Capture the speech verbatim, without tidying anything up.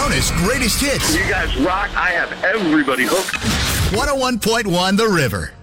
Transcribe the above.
Arizona's greatest hits. You guys rock. I have everybody hooked. one oh one point one The River.